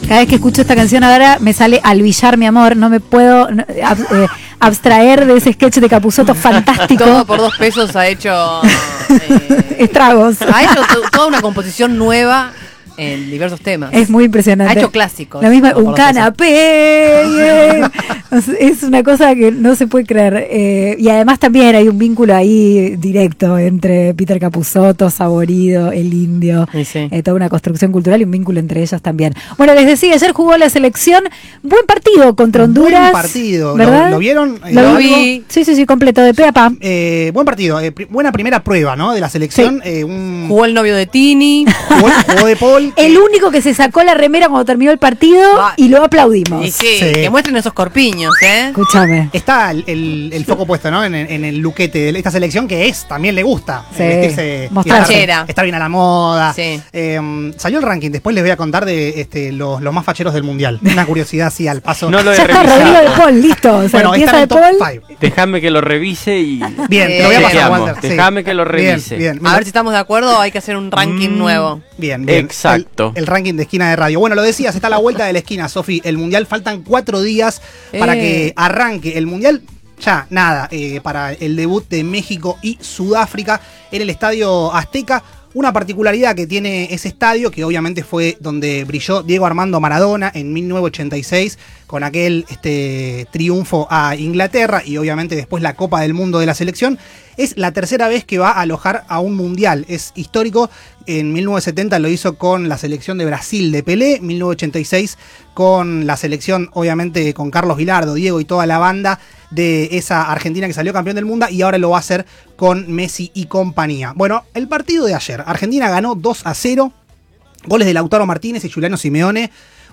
Cada vez que escucho esta canción ahora me sale Al billar, mi amor. No me puedo abstraer de ese sketch de Capusotto fantástico. Todo por 2 pesos ha hecho estragos. Ha hecho toda una composición nueva en diversos temas. Es muy impresionante. Ha hecho clásicos. La misma, un canapé. Es una cosa que no se puede creer. Y además también hay un vínculo ahí directo entre Peter Capusotto, Saborido, El Indio. Sí. Toda una construcción cultural y un vínculo entre ellos también. Bueno, les decía, ayer jugó la selección. Buen partido contra Honduras. Buen partido. ¿Verdad? ¿Lo vieron? Lo vi. Sí, completo, de pe a pa. Buen partido. Buena primera prueba, ¿no? De la selección. Sí. Jugó el novio de Tini. Jugó de Paul. El único que se sacó la remera cuando terminó el partido y lo aplaudimos. Y sí, que muestren esos corpiños, ¿eh? Escúchame. Está el foco puesto, ¿no? En el luquete de esta selección que también le gusta. Sí. Vestirse, estar bien a la moda. Sí. Salió el ranking, después les voy a contar de los más facheros del mundial. Una curiosidad así al paso. No lo he Ya está, revisado. Rodrigo de Paul, listo. O sea, Bueno, empieza está de en el Paul. top 5. Déjame que lo revise y... Bien, te lo voy a pasar, chequeamos. Walter. Sí. Déjame que lo revise. Bien. A ver si estamos de acuerdo, hay que hacer un ranking nuevo. Bien. Exacto. El ranking de esquina de radio. Bueno, lo decías, está a la vuelta de la esquina, Sofi. El mundial, faltan 4 días para que arranque el mundial. Ya, nada, para el debut de México y Sudáfrica en el Estadio Azteca. Una particularidad que tiene ese estadio, que obviamente fue donde brilló Diego Armando Maradona en 1986, con aquel triunfo a Inglaterra y obviamente después la Copa del Mundo de la selección, es la tercera vez que va a alojar a un mundial. Es histórico. En 1970 lo hizo con la selección de Brasil de Pelé, 1986 con la selección, obviamente con Carlos Vilardo, Diego y toda la banda de esa Argentina que salió campeón del mundo, y ahora lo va a hacer con Messi y compañía. Bueno, el partido de ayer, Argentina ganó 2-0, goles de Lautaro Martínez y Juliano Simeone.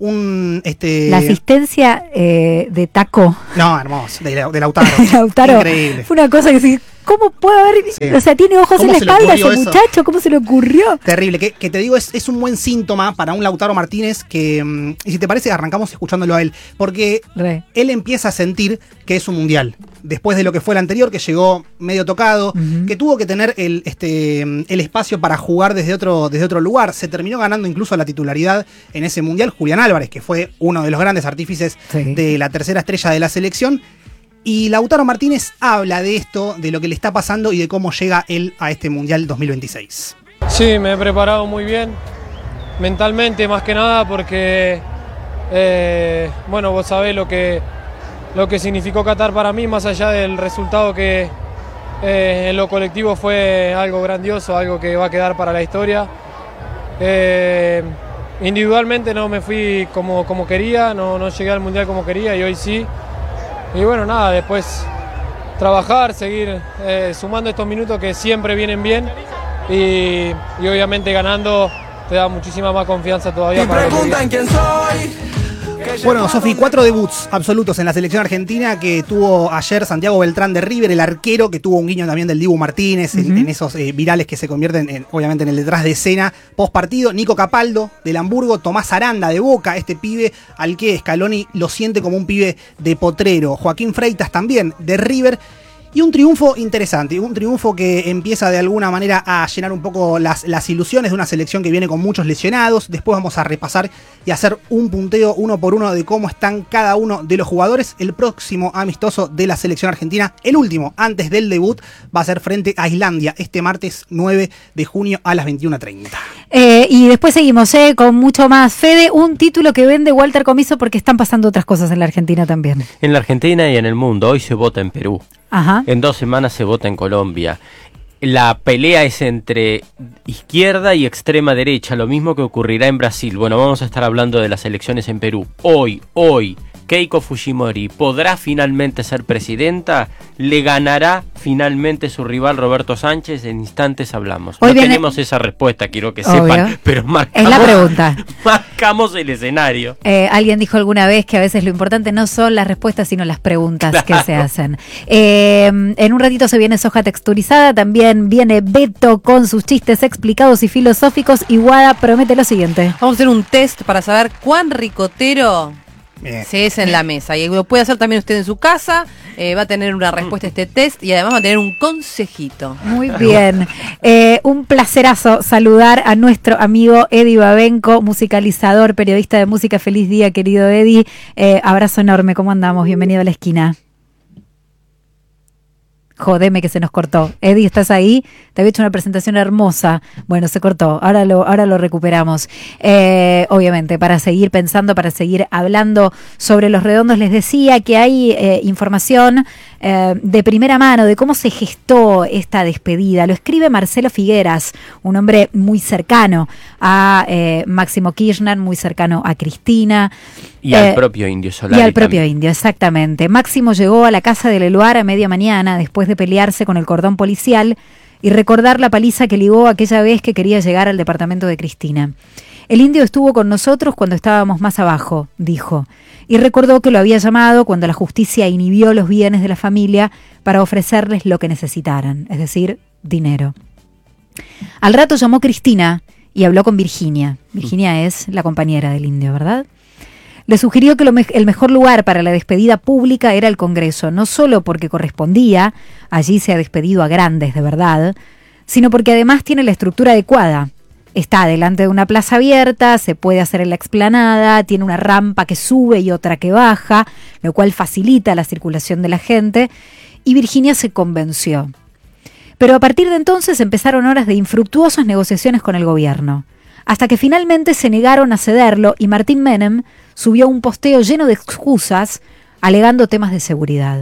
La asistencia de Taco. No, hermoso, de Lautaro. Lautaro. Increíble. Fue una cosa que sí. ¿Cómo puede haber? Sí. O sea, tiene ojos en la espalda ese muchacho. ¿Cómo se le ocurrió? Terrible. Que te digo, es un buen síntoma para un Lautaro Martínez que, y si te parece, arrancamos escuchándolo a él. Porque él empieza a sentir que es un mundial. Después de lo que fue el anterior, que llegó medio tocado, que tuvo que tener el espacio para jugar desde otro lugar. Se terminó ganando incluso la titularidad en ese mundial Julián Álvarez, que fue uno de los grandes artífices de la tercera estrella de la selección. Y Lautaro Martínez habla de esto, de lo que le está pasando y de cómo llega él a este Mundial 2026. Sí, me he preparado muy bien, mentalmente más que nada, porque bueno, vos sabés lo que significó Qatar para mí, más allá del resultado que en lo colectivo fue algo grandioso, algo que va a quedar para la historia. Individualmente no me fui como quería, no llegué al Mundial como quería, y hoy sí. Y bueno, nada, después trabajar, seguir sumando estos minutos que siempre vienen bien, y obviamente ganando te da muchísima más confianza todavía. Para preguntan quién soy. Bueno, Sofi, 4 debuts absolutos en la selección argentina que tuvo ayer Santiago Beltrán de River, el arquero, que tuvo un guiño también del Dibu Martínez, en esos virales que se convierten obviamente en el detrás de escena post partido. Nico Capaldo del Hamburgo, Tomás Aranda de Boca, este pibe al que Scaloni lo siente como un pibe de potrero. Joaquín Freitas también de River. Y un triunfo interesante, un triunfo que empieza de alguna manera a llenar un poco las ilusiones de una selección que viene con muchos lesionados. Después vamos a repasar y hacer un punteo uno por uno de cómo están cada uno de los jugadores. El próximo amistoso de la selección argentina, el último antes del debut, va a ser frente a Islandia este martes 9 de junio a las 21:30. Y después seguimos con mucho más. Fede, un título que vende Walter Comiso porque están pasando otras cosas en la Argentina también. En la Argentina y en el mundo. Hoy se vota en Perú. Ajá. En 2 semanas se vota en Colombia. La pelea es entre izquierda y extrema derecha, lo mismo que ocurrirá en Brasil. Bueno, vamos a estar hablando de las elecciones en Perú. Hoy, Keiko Fujimori podrá finalmente ser presidenta, le ganará finalmente su rival Roberto Sánchez. En instantes hablamos. Hoy no tenemos esa respuesta, quiero que sepan, pero es la pregunta. Marcamos el escenario. Alguien dijo alguna vez que a veces lo importante no son las respuestas, sino las preguntas que se hacen. En un ratito se viene Soja Texturizada, también viene Beto con sus chistes explicados y filosóficos, y Guada promete lo siguiente. Vamos a hacer un test para saber cuán ricotero Bien. Sí, es en la mesa. Y lo puede hacer también usted en su casa. Va a tener una respuesta a este test y además va a tener un consejito. Muy bien. Un placerazo saludar a nuestro amigo Eddie Babenco, musicalizador, periodista de música. Feliz día, querido Eddie. Abrazo enorme. ¿Cómo andamos? Bienvenido a la esquina. Jodeme que se nos cortó. Eddie, ¿estás ahí? Te había hecho una presentación hermosa. Bueno, se cortó. Ahora lo recuperamos. Obviamente, para seguir pensando, para seguir hablando sobre Los Redondos, les decía que hay información de primera mano de cómo se gestó esta despedida. Lo escribe Marcelo Figueras, un hombre muy cercano a Máximo Kirchner, muy cercano a Cristina. Y al propio Indio Solari. Y al propio Indio, exactamente. Máximo llegó a la casa del Eluar a media mañana después de pelearse con el cordón policial y recordar la paliza que ligó aquella vez que quería llegar al departamento de Cristina. El Indio estuvo con nosotros cuando estábamos más abajo, dijo, y recordó que lo había llamado cuando la justicia inhibió los bienes de la familia para ofrecerles lo que necesitaran, es decir, dinero. Al rato llamó Cristina y habló con Virginia. Virginia es la compañera del Indio, ¿verdad? Le sugirió que el mejor lugar para la despedida pública era el Congreso, no solo porque correspondía, allí se ha despedido a grandes de verdad, sino porque además tiene la estructura adecuada. Está delante de una plaza abierta, se puede hacer en la explanada, tiene una rampa que sube y otra que baja, lo cual facilita la circulación de la gente, y Virginia se convenció. Pero a partir de entonces empezaron horas de infructuosas negociaciones con el gobierno, hasta que finalmente se negaron a cederlo y Martín Menem subió un posteo lleno de excusas, alegando temas de seguridad.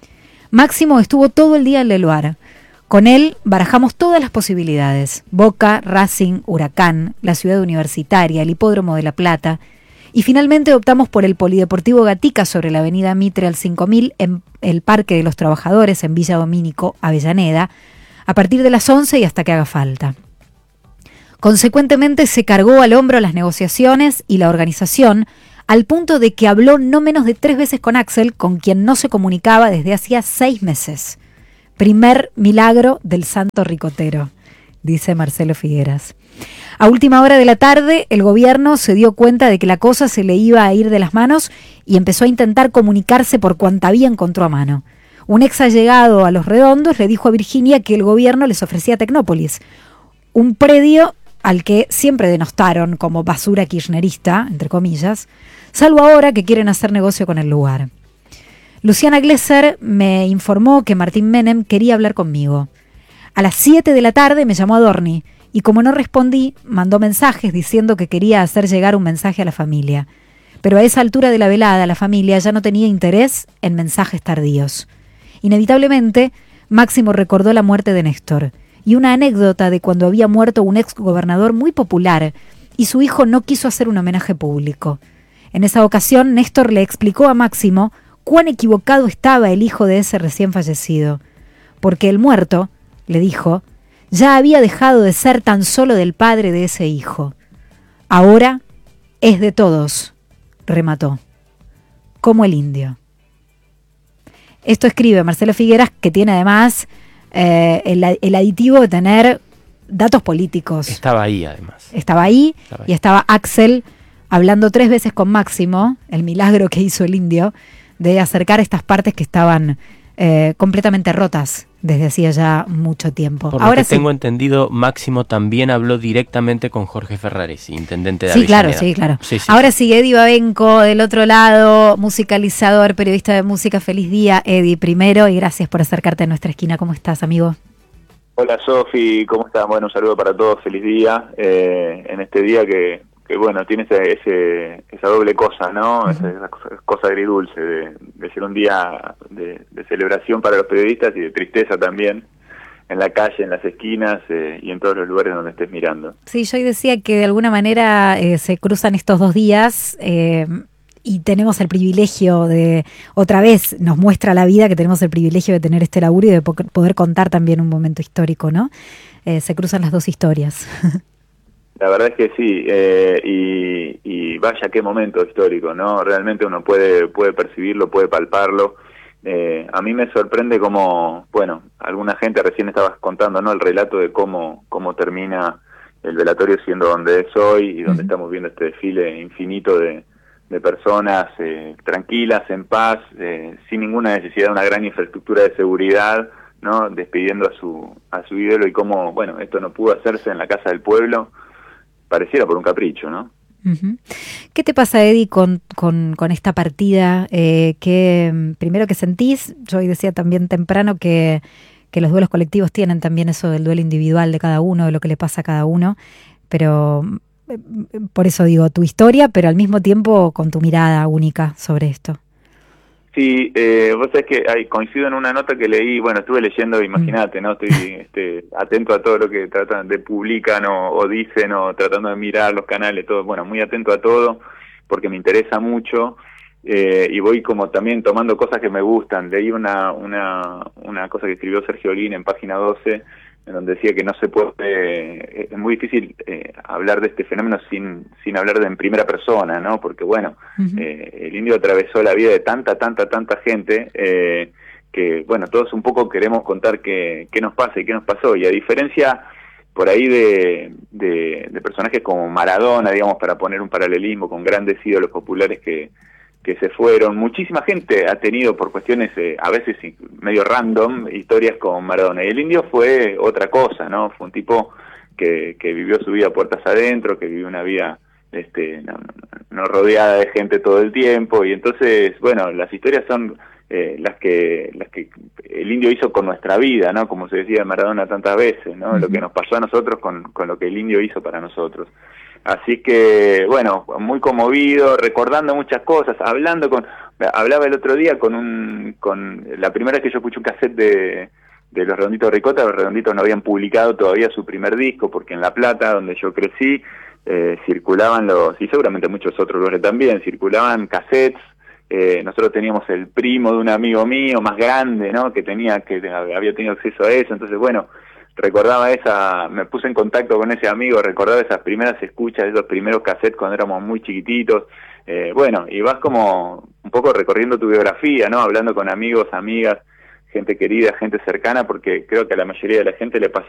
Máximo estuvo todo el día en Leluar. Con él barajamos todas las posibilidades: Boca, Racing, Huracán, la ciudad universitaria, el hipódromo de La Plata, y finalmente optamos por el Polideportivo Gatica sobre la avenida Mitre al 5000 en el Parque de los Trabajadores en Villa Domínico, Avellaneda, a partir de las 11 y hasta que haga falta. Consecuentemente se cargó al hombro las negociaciones y la organización, al punto de que habló no menos de 3 veces con Axel, con quien no se comunicaba desde hacía 6 meses. Primer milagro del santo ricotero, dice Marcelo Figueras. A última hora de la tarde, el gobierno se dio cuenta de que la cosa se le iba a ir de las manos y empezó a intentar comunicarse por cuanta vía encontró a mano. Un ex allegado a Los Redondos le dijo a Virginia que el gobierno les ofrecía Tecnópolis, un predio al que siempre denostaron como basura kirchnerista, entre comillas, salvo ahora que quieren hacer negocio con el lugar. Luciana Glesser me informó que Martín Menem quería hablar conmigo. A las 7 de la tarde me llamó Adorni y como no respondí, mandó mensajes diciendo que quería hacer llegar un mensaje a la familia. Pero a esa altura de la velada la familia ya no tenía interés en mensajes tardíos. Inevitablemente, Máximo recordó la muerte de Néstor y una anécdota de cuando había muerto un ex gobernador muy popular y su hijo no quiso hacer un homenaje público. En esa ocasión, Néstor le explicó a Máximo cuán equivocado estaba el hijo de ese recién fallecido, porque el muerto, le dijo, ya había dejado de ser tan solo del padre de ese hijo. Ahora es de todos, remató, como el Indio. Esto escribe Marcelo Figueras, que tiene además el aditivo de tener datos políticos. Estaba ahí, además. Estaba ahí y estaba Axel hablando 3 veces con Máximo, el milagro que hizo el Indio, de acercar estas partes que estaban completamente rotas desde hacía ya mucho tiempo. Por lo que tengo entendido, Máximo también habló directamente con Jorge Ferraresi, intendente de Avellaneda. Sí, claro. Sí, ahora sí, Eddie Babenco, del otro lado, musicalizador, periodista de música. Feliz día, Eddie, primero, y gracias por acercarte a nuestra esquina. ¿Cómo estás, amigo? Hola, Sofi, ¿cómo estás? Bueno, un saludo para todos, feliz día. En este día que bueno, tiene esa doble cosa, ¿no? Uh-huh. Esa cosa agridulce de ser un día de celebración para los periodistas y de tristeza también, en la calle, en las esquinas y en todos los lugares donde estés mirando. Sí, yo decía que de alguna manera se cruzan estos 2 días y tenemos el privilegio de, otra vez nos muestra la vida que tenemos el privilegio de tener este laburo y de poder contar también un momento histórico, ¿no? Se cruzan las 2 historias. La verdad es que sí, y vaya qué momento histórico, ¿no? Realmente uno puede percibirlo, puede palparlo. A mí me sorprende cómo, bueno, alguna gente recién estabas contando, ¿no? El relato de cómo termina el velatorio siendo donde es hoy y donde estamos viendo este desfile infinito de de personas tranquilas, en paz, sin ninguna necesidad de una gran infraestructura de seguridad, ¿no? Despidiendo a su ídolo, y cómo, bueno, esto no pudo hacerse en la Casa del Pueblo, pareciera por un capricho, ¿no? Uh-huh. ¿Qué te pasa, Eddie, con esta partida? Primero, que sentís, yo hoy decía también temprano que los duelos colectivos tienen también eso del duelo individual de cada uno, de lo que le pasa a cada uno, pero por eso digo tu historia, pero al mismo tiempo con tu mirada única sobre esto. Sí, vos sabés que coincido en una nota que leí, bueno, estuve leyendo, imagínate, ¿no? Estoy atento a todo lo que tratan de publican o dicen, o tratando de mirar los canales, todo, bueno, muy atento a todo, porque me interesa mucho, y voy como también tomando cosas que me gustan. Leí una cosa que escribió Sergio Olin en página 12, en donde decía que no se puede, es muy difícil hablar de este fenómeno sin hablar de en primera persona, ¿no? Porque bueno, el indio atravesó la vida de tanta gente, que bueno, todos un poco queremos contar qué nos pasa y qué nos pasó, y a diferencia por ahí de personajes como Maradona, digamos, para poner un paralelismo con grandes ídolos populares que se fueron, muchísima gente ha tenido, por cuestiones a veces medio random, historias con Maradona, y el indio fue otra cosa, ¿no? Fue un tipo que vivió su vida puertas adentro, que vivió una vida no rodeada de gente todo el tiempo, y entonces, bueno, las historias son las que el indio hizo con nuestra vida, ¿no? Como se decía de Maradona tantas veces, ¿no? Lo que nos pasó a nosotros con lo que el indio hizo para nosotros. Así que, bueno, muy conmovido, recordando muchas cosas, hablaba el otro día con la primera vez que yo escuché un cassette de Los Redonditos de Ricota. Los Redonditos no habían publicado todavía su primer disco, porque en La Plata, donde yo crecí, circulaban y seguramente muchos otros lugares también, circulaban cassettes. Nosotros teníamos el primo de un amigo mío más grande, ¿no? que había tenido acceso a eso. Entonces, bueno, recordaba me puse en contacto con ese amigo, recordaba esas primeras escuchas, esos primeros cassettes cuando éramos muy chiquititos. Bueno, y vas como un poco recorriendo tu biografía, ¿no? Hablando con amigos, amigas, gente querida, gente cercana, porque creo que a la mayoría de la gente le pasa